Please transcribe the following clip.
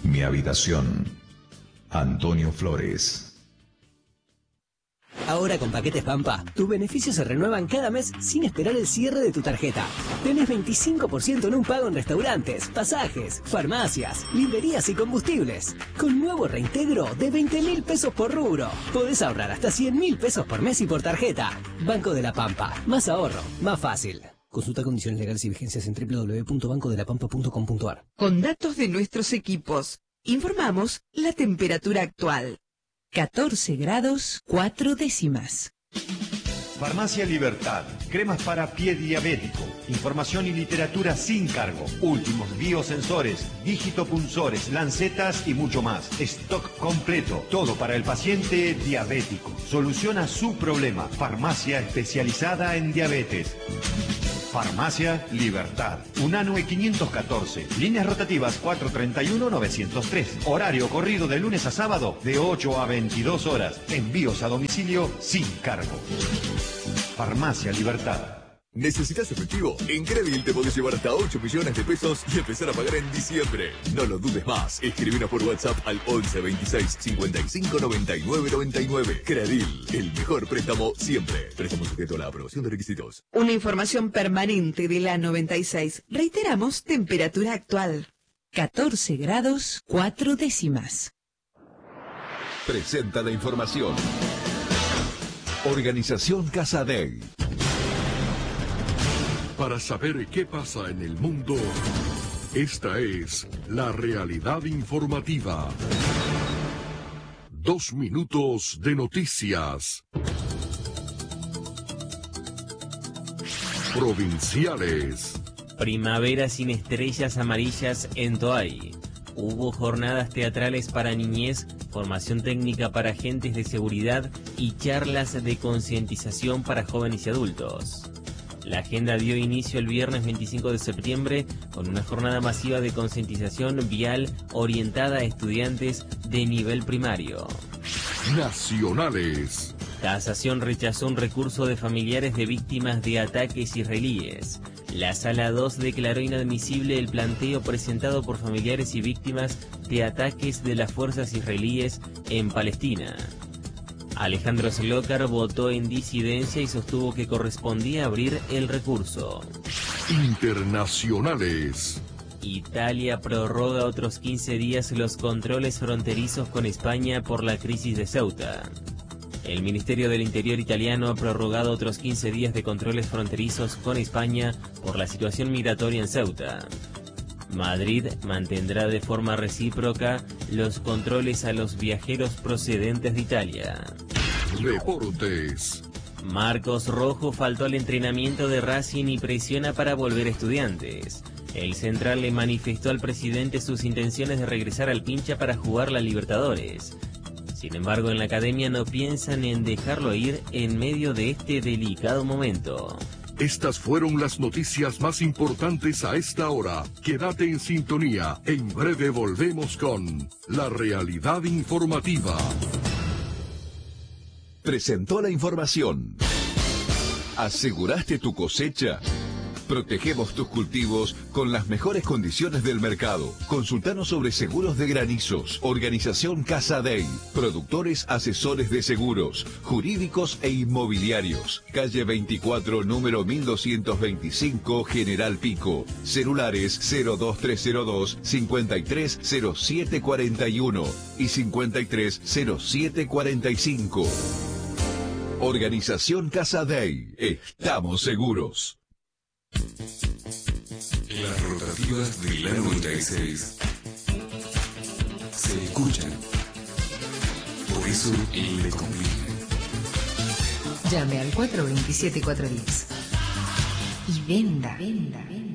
Mi habitación. Antonio Flores. Ahora con Paquetes Pampa, tus beneficios se renuevan cada mes sin esperar el cierre de tu tarjeta. Tenés 25% en un pago en restaurantes, pasajes, farmacias, librerías y combustibles. Con nuevo reintegro de 20.000 pesos por rubro. Podés ahorrar hasta 100.000 pesos por mes y por tarjeta. Banco de la Pampa. Más ahorro, más fácil. Consulta condiciones legales y vigencias en www.bancodelapampa.com.ar. Con datos de nuestros equipos, informamos la temperatura actual. 14 grados 4 décimas. Farmacia Libertad, cremas para pie diabético, información y literatura sin cargo, últimos biosensores, digitopunzores, lancetas y mucho más. Stock completo, todo para el paciente diabético. Soluciona su problema. Farmacia especializada en diabetes. Farmacia Libertad. Unanue 514. Líneas rotativas 431-903. Horario corrido de lunes a sábado de 8 a 22 horas. Envíos a domicilio sin cargo. Farmacia Libertad. ¿Necesitas efectivo? En Credil te podés llevar hasta 8 millones de pesos y empezar a pagar en diciembre. No lo dudes más. Escribinos por WhatsApp al 11 26 55 99 99. Credil, el mejor préstamo siempre. Préstamo sujeto a la aprobación de requisitos. Una información permanente de la 96. Reiteramos temperatura actual. 14 grados 4 décimas. Presenta la información. Organización Casa Day. Para saber qué pasa en el mundo, esta es la realidad informativa. 2 minutos de noticias. Provinciales. Primavera sin estrellas amarillas en Toay. Hubo jornadas teatrales para niñez, formación técnica para agentes de seguridad y charlas de concientización para jóvenes y adultos. La agenda dio inicio el viernes 25 de septiembre con una jornada masiva de concientización vial orientada a estudiantes de nivel primario. Nacionales. Casación rechazó un recurso de familiares de víctimas de ataques israelíes. La Sala 2 declaró inadmisible el planteo presentado por familiares y víctimas de ataques de las fuerzas israelíes en Palestina. Alejandro Slokar votó en disidencia y sostuvo que correspondía abrir el recurso. Internacionales. Italia prorroga otros 15 días los controles fronterizos con España por la crisis de Ceuta. El Ministerio del Interior italiano ha prorrogado otros 15 días de controles fronterizos con España por la situación migratoria en Ceuta. Madrid mantendrá de forma recíproca los controles a los viajeros procedentes de Italia. Deportes. Marcos Rojo faltó al entrenamiento de Racing y presiona para volver a Estudiantes. El central le manifestó al presidente sus intenciones de regresar al Pincha para jugar la Libertadores. Sin embargo, en la academia no piensan en dejarlo ir en medio de este delicado momento. Estas fueron las noticias más importantes a esta hora. Quédate en sintonía. En breve volvemos con la realidad informativa. Presentó la información. ¿Aseguraste tu cosecha? Protegemos tus cultivos con las mejores condiciones del mercado. Consultanos sobre seguros de granizos. Organización Casa Day. Productores asesores de seguros, jurídicos e inmobiliarios. Calle 24, número 1225, General Pico. Celulares 02302 530741 y 530745. Organización Casa Day. Estamos seguros. Las rotativas de la 96 se escuchan. Por eso le conviene. Llame al 427-410 y venda.